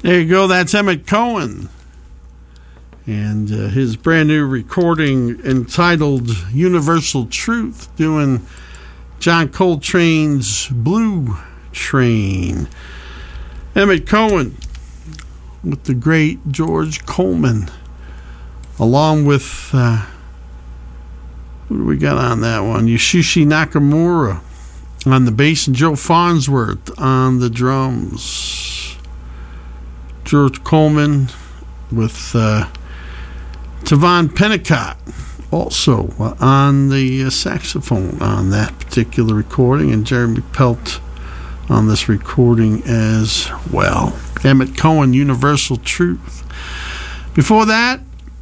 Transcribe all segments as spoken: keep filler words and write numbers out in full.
There you go. That's Emmett Cohen. And uh, his brand new recording entitled Universal Truth, doing John Coltrane's Blue Train. Emmett Cohen with the great George Coleman, along with, uh, who do we got on that one? Yasushi Nakamura on the bass and Joe Farnsworth on the drums. George Coleman with uh, Tavon Pennicott also on the uh, saxophone on that particular recording, and Jeremy Pelt on this recording as well. Emmett Cohen, Universal Truth. Before that,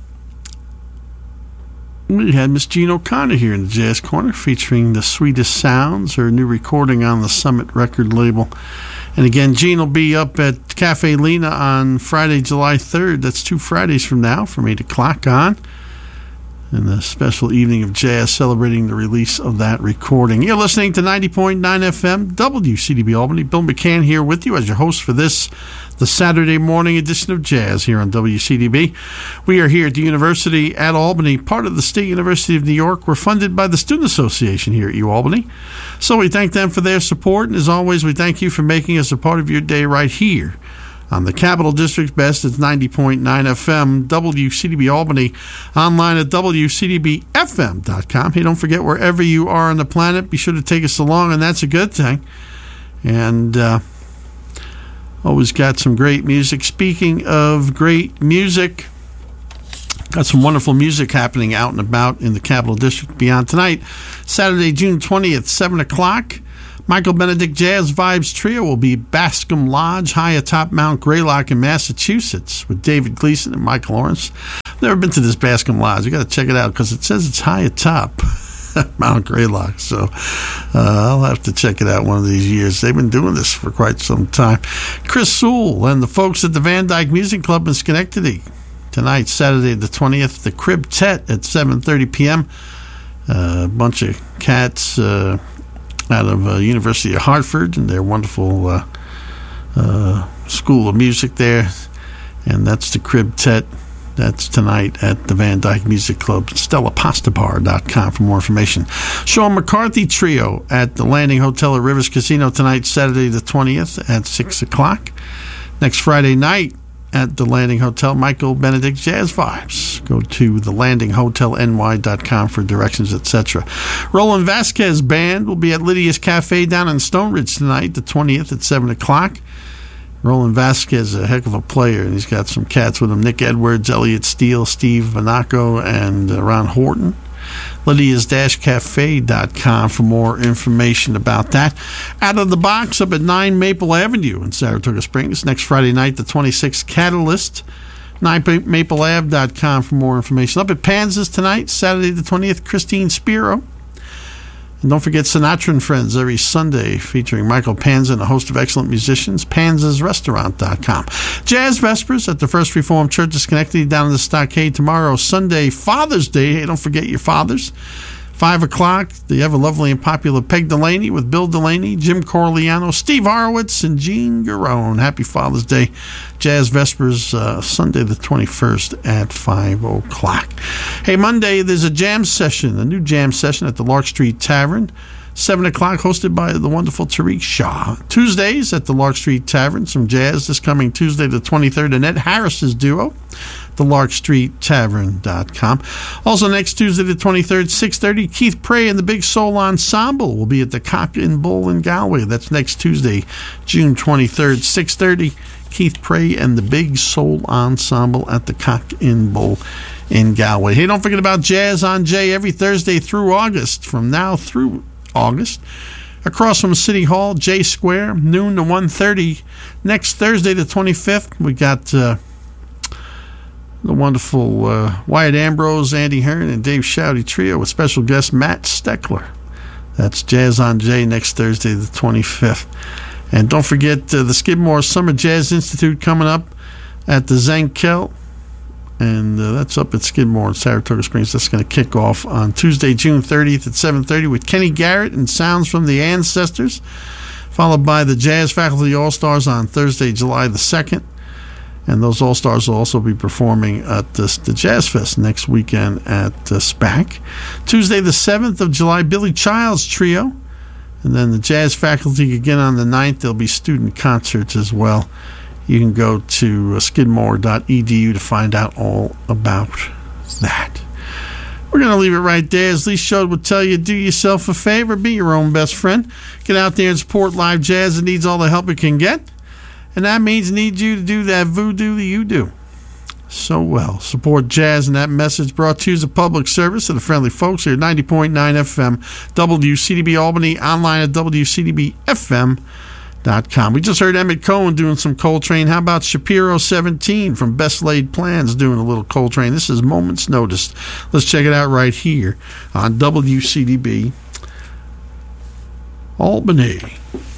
we had Miss Jean O'Connor here in the Jazz Corner, featuring The Sweetest Sounds, her new recording on the Summit record label. And again, Jean will be up at Cafe Lena on Friday, July third. That's two Fridays from now, from eight o'clock on. And a special evening of jazz celebrating the release of that recording. You're listening to ninety point nine F M, W C D B Albany. Bill McCann here with you as your host for this, the Saturday morning edition of Jazz here on W C D B. We are here at the University at Albany, part of the State University of New York. We're funded by the Student Association here at UAlbany. So we thank them for their support. And as always, we thank you for making us a part of your day right here on the Capital District's best. It's ninety point nine F M, W C D B Albany, online at W C D B F M dot com. Hey, don't forget, wherever you are on the planet, be sure to take us along, and that's a good thing. And uh, always got some great music. Speaking of great music, got some wonderful music happening out and about in the Capital District beyond tonight. Saturday, June twentieth, seven o'clock. Michael Benedict Jazz Vibes Trio will be Bascom Lodge, high atop Mount Greylock in Massachusetts, with David Gleason and Mike Lawrence. I've never been to this Bascom Lodge. You got to check it out because it says it's high atop Mount Greylock. So uh, I'll have to check it out one of these years. They've been doing this for quite some time. Chris Sewell and the folks at the Van Dyke Music Club in Schenectady tonight, Saturday the twentieth, the Crib Tet at seven thirty p.m. Uh, a bunch of cats Uh, out of uh, University of Hartford and their wonderful uh, uh, School of Music there. And that's the Crib Tet. That's tonight at the Van Dyke Music Club. Stella Pasta Bar dot com for more information. Sean McCarthy Trio at the Landing Hotel at Rivers Casino tonight, Saturday the twentieth at six o'clock. Next Friday night at the Landing Hotel, Michael Benedict Jazz Vibes. Go to the landing hotel n y dot com for directions, et cetera. Roland Vasquez Band will be at Lydia's Cafe down in Stone Ridge tonight, the twentieth at seven o'clock. Roland Vasquez is a heck of a player, and he's got some cats with him. Nick Edwards, Elliot Steele, Steve Monaco, and uh, Ron Horton. Lydia's Cafe dot com for more information about that. Out of the Box up at nine Maple Avenue in Saratoga Springs. Next Friday night, the twenty-sixth, Catalyst. nine maple ave dot com for more information. Up at Panza's tonight, Saturday the twentieth, Christine Spiro. And don't forget Sinatra and Friends every Sunday, featuring Michael Panza and a host of excellent musicians, panzas restaurant dot com. Jazz Vespers at the First Reformed Church of Schenectady down in the Stockade tomorrow, Sunday, Father's Day. Hey, don't forget your fathers. Five o'clock, the ever-lovely and popular Peg Delaney with Bill Delaney, Jim Corleano, Steve Horowitz, and Gene Garone. Happy Father's Day. Jazz Vespers, uh, Sunday the twenty-first at five o'clock. Hey, Monday, there's a jam session, a new jam session at the Lark Street Tavern. seven o'clock, hosted by the wonderful Tariq Shah. Tuesdays at the Lark Street Tavern, some jazz this coming Tuesday the twenty-third, Annette Harris's duo, the lark street tavern dot com. Also next Tuesday the twenty-third, six thirty, Keith Prey and the Big Soul Ensemble will be at the Cock and Bull in Galway. That's next Tuesday, June twenty-third, six thirty, Keith Prey and the Big Soul Ensemble at the Cock and Bull in Galway. Hey, don't forget about Jazz on Jay every Thursday through August, from now through August, across from City Hall, J Square, noon to one thirty. Next Thursday the twenty-fifth, we got uh, the wonderful uh, Wyatt Ambrose, Andy Hearn, and Dave Shouty Trio with special guest Matt Steckler. That's Jazz on Jay next Thursday the twenty-fifth. And don't forget uh, the Skidmore Summer Jazz Institute coming up at the Zankel. And uh, that's up at Skidmore in Saratoga Springs. That's going to kick off on Tuesday, June thirtieth at seven thirty with Kenny Garrett and Sounds from the Ancestors, followed by the Jazz Faculty All-Stars on Thursday, July the second. And those All-Stars will also be performing at this, the Jazz Fest next weekend at uh, SPAC. Tuesday the seventh of July, Billy Child's Trio. And then the Jazz Faculty again on the ninth. There'll be student concerts as well. You can go to skidmore dot e d u to find out all about that. We're going to leave it right there. As Lee Showed would tell you, do yourself a favor. Be your own best friend. Get out there and support live jazz. It needs all the help it can get. And that means it needs you to do that voodoo that you do so well. Support jazz, and that message brought to you as a public service to the friendly folks here at ninety point nine F M, W C D B Albany, online at W C D B F M dot com. We just heard Emmett Cohen doing some Coltrane. How about Shapiro seventeen from Best Laid Plans doing a little Coltrane? This is Moment's Notice. Let's check it out right here on W C D B Albany.